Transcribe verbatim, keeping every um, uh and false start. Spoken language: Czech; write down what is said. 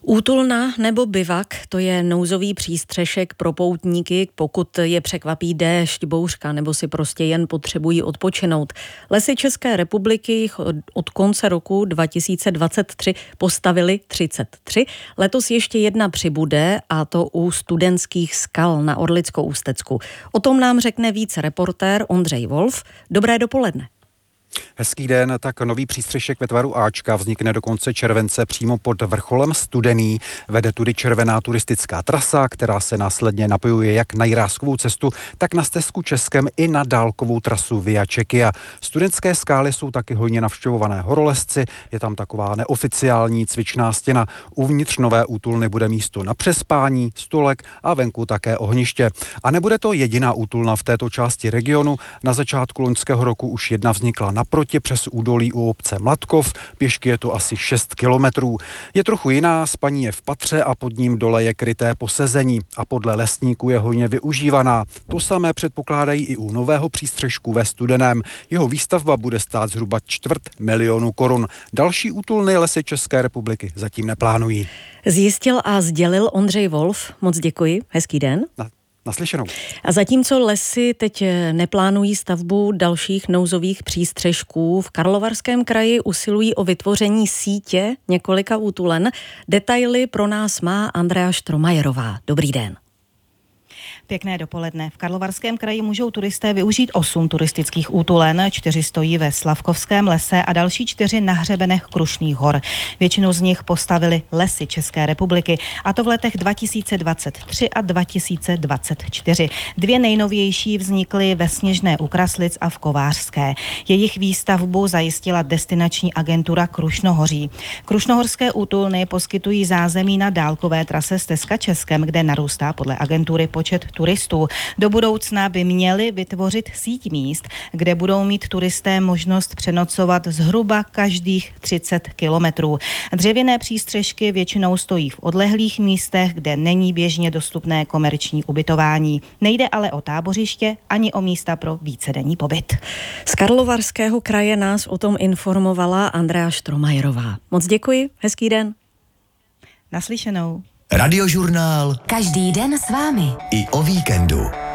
Útulna nebo bivak, to je nouzový přístřešek pro poutníky, pokud je překvapí déšť, bouřka nebo si prostě jen potřebují odpočinout. Lesy České republiky jich od konce roku dva tisíce dvacet tři postavili třicet tři. Letos ještě jedna přibude, a to u Studentských skal na Orlickou Ústecku. O tom nám řekne víc reportér Ondřej Wolf. Dobré dopoledne. Hezký den, tak nový přístřešek ve tvaru Ačka vznikne do konce července přímo pod vrcholem Studený. Vede tudy červená turistická trasa, která se následně napojuje jak na Jiráskovou cestu, tak na stezku Českem i na dálkovou trasu Via Czechia. Studentské skály jsou taky hojně navštěvované horolezci, je tam taková neoficiální cvičná stěna. Uvnitř nové útulny bude místo na přespání, stolek a venku také ohniště. A nebude to jediná útulna v této části regionu. Na začátku loňského roku už jedna vznikla naproti přes údolí u obce Mladkov, pěšky je to asi šest kilometrů. Je trochu jiná, spaní je v patře a pod ním dole je kryté posezení a podle lesníků je hojně využívaná. To samé předpokládají i u nového přístřešku ve Studeném. Jeho výstavba bude stát zhruba čtvrt milionu korun. Další útulny Lesy České republiky zatím neplánují. Zjistil a sdělil Ondřej Wolf. Moc děkuji. Hezký den. Na Naslyšenou. A zatímco lesy teď neplánují stavbu dalších nouzových přístřešků, v Karlovarském kraji usilují o vytvoření sítě několika útulen. Detaily pro nás má Andrea Štromajerová. Dobrý den. Pěkné dopoledne. V Karlovarském kraji můžou turisté využít osm turistických útulen, čtyři stojí ve Slavkovském lese a další čtyři na hřebenech Krušných hor. Většinu z nich postavili Lesy České republiky, a to v letech dva tisíce dvacet tři a dva tisíce dvacet čtyři. Dvě nejnovější vznikly ve Sněžné u Kraslic a v Kovářské. Jejich výstavbu zajistila destinační agentura Krušnohoří. Krušnohorské útulny poskytují zázemí na dálkové trase Stezka Českem, kde narůstá podle agentury počet turistů. Do budoucna by měli vytvořit síť míst, kde budou mít turisté možnost přenocovat zhruba každých třicet kilometrů. Dřevěné přístřešky většinou stojí v odlehlých místech, kde není běžně dostupné komerční ubytování. Nejde ale o tábořiště ani o místa pro vícedenní pobyt. Z Karlovarského kraje nás o tom informovala Andrea Štromajerová. Moc děkuji, hezký den. Naslyšenou. Radiožurnál. Každý den s vámi. I o víkendu.